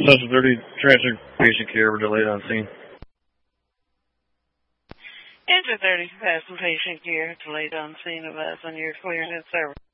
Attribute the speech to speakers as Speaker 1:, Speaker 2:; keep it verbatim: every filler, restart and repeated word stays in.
Speaker 1: Session thirty, transfer patient care or delayed on scene.
Speaker 2: Enter thirty, passing patient care, delayed on scene of us on your clearance service.